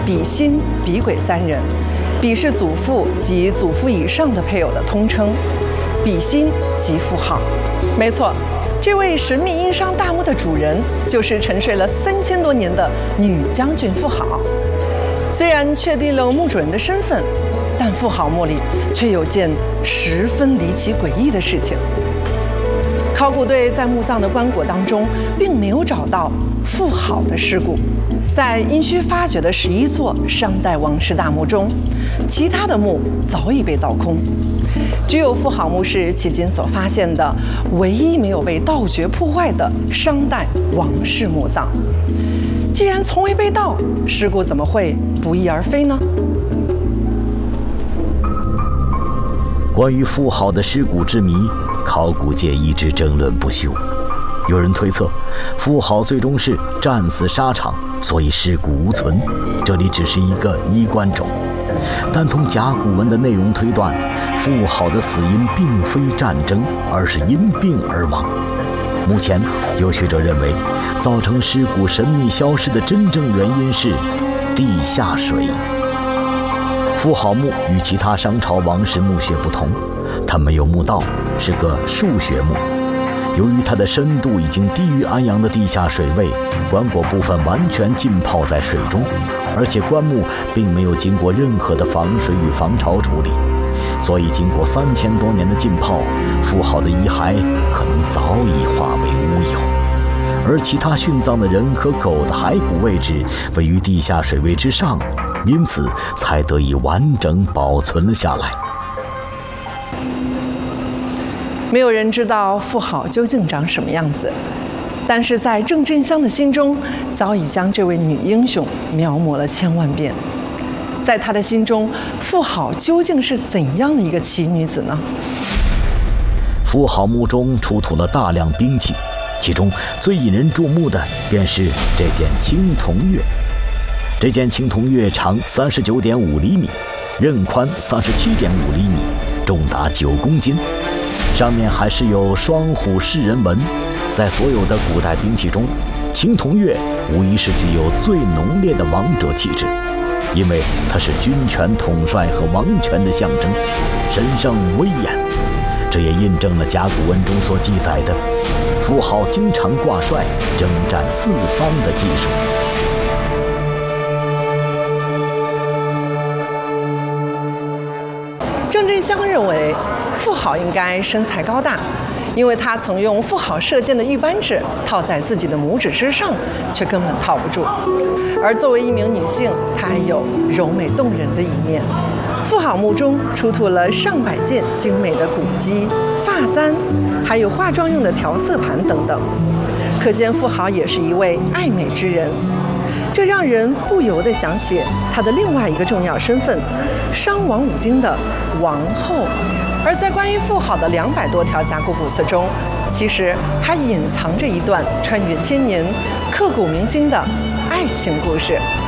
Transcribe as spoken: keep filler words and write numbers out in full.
比心、比鬼三人。比是祖父及祖父以上的配偶的通称，比心即妇好。没错，这位神秘殷商大墓的主人就是沉睡了三千多年的女将军妇好。虽然确定了墓主人的身份，但妇好墓里却有件十分离奇诡异的事情。考古队在墓葬的棺椁当中，并没有找到妇好的尸骨。在殷墟发掘的十一座商代王室大墓中，其他的墓早已被盗空，只有妇好墓是迄今所发现的唯一没有被盗掘破坏的商代王室墓葬。既然从未被盗，尸骨怎么会不翼而飞呢？ 关于妇好的尸骨之谜，考古界一直争论不休。有人推测，妇好最终是战死沙场，所以尸骨无存，这里只是一个衣冠冢。但从甲骨文的内容推断，妇好的死因并非战争，而是因病而亡。目前有学者认为，造成尸骨神秘消失的真正原因是地下水。妇好墓与其他商朝王室墓穴不同，它没有墓道，是个竖穴墓。由于它的深度已经低于安阳的地下水位，棺椁部分完全浸泡在水中，而且棺木并没有经过任何的防水与防潮处理，所以经过三千多年的浸泡，妇好的遗骸可能早已化为乌有。而其他殉葬的人和狗的骸骨位置位于地下水位之上，因此才得以完整保存了下来。 没有人知道妇好究竟长什么样子，但是在郑振香的心中，早已将这位女英雄描摹了千万遍。在他的心中，妇好究竟是怎样的一个奇女子呢？ 妇好墓中出土了大量兵器，其中最引人注目的便是这件青铜钺。这件青铜钺长三十九点五厘米，刃宽三十七点五厘米，重达九公斤。上面还是有双虎噬人纹。在所有的古代兵器中，青铜钺无疑是具有最浓烈的王者气质，因为它是军权统帅和王权的象征，神圣威严。这也印证了甲骨文中所记载的妇好经常挂帅征战四方的技术。 郑振香认为，妇好应该身材高大，因为他曾用妇好射箭的玉扳指套在自己的拇指之上，却根本套不住。而作为一名女性，她还有柔美动人的一面。妇好墓中出土了上百件精美的骨屐、发簪，还有化妆用的调色盘等等，可见妇好也是一位爱美之人。这让人不由得想起她的另外一个重要身份——商王武丁的王后。而在关于妇好的两百多条甲骨骨刺中，其实还隐藏着一段穿越千年、刻骨铭心的爱情故事。